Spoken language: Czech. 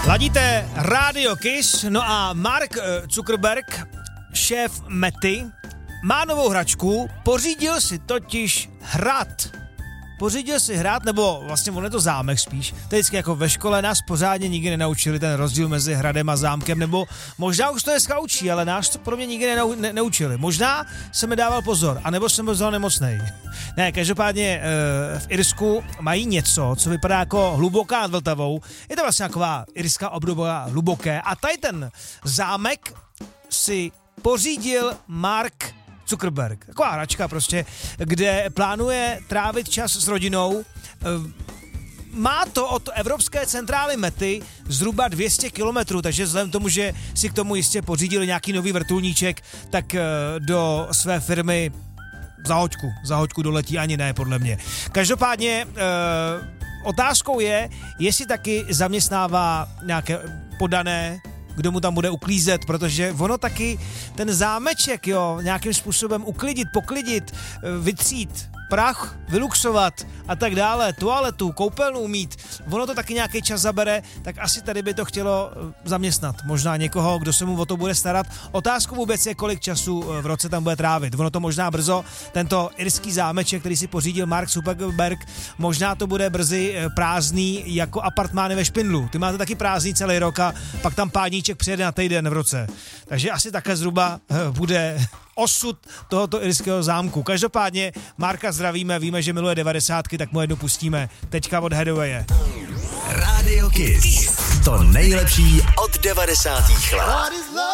Ladíte Radio Kiss, no a Mark Zuckerberg, šéf Mety, má novou hračku, pořídil si totiž hrad. Pořídil si hrad, nebo vlastně on je to zámek spíš. To je vždycky jako ve škole nás pořádně nikdy nenaučili ten rozdíl mezi hradem a zámkem, nebo možná už to dneska učí, ale nás to pro mě nikdy neučili. Možná jsem mi dával pozor, anebo jsem byl nemocnej. Ne, každopádně v Irsku mají něco, co vypadá jako hluboká nad Vltavou. Je to vlastně taková irská obdoba hluboké a tady ten zámek si pořídil Mark Zuckerberg. Taková hračka prostě, kde plánuje trávit čas s rodinou. Má to od evropské centrály Mety zhruba 200 kilometrů, takže vzhledem tomu, že si k tomu jistě pořídili nějaký nový vrtulníček, tak do své firmy za hoďku doletí ani ne, podle mě. Každopádně otázkou je, jestli taky zaměstnává nějaké podané, kdo mu tam bude uklízet, protože ono taky ten zámeček, jo, nějakým způsobem uklidit, poklidit, vytřít prach, vyluxovat a tak dále, toaletu, koupelnu mít, ono to taky nějaký čas zabere, tak asi tady by to chtělo zaměstnat. Možná někoho, kdo se mu o to bude starat. Otázkou vůbec je, kolik času v roce tam bude trávit. Ono to možná brzo, tento irský zámeček, který si pořídil Mark Zuckerberg, možná to bude brzy prázdný jako apartmány ve Špindlu. Ty máte taky prázdný celý rok a pak tam pádníček přijede na týden v roce. Takže asi takhle zhruba bude osud tohoto irského zámku. Každopádně Marka zdravíme, víme, že miluje 90, tak mu jednu pustíme. Teďka od Hathaway. Radio Kiss. To nejlepší od 90. let.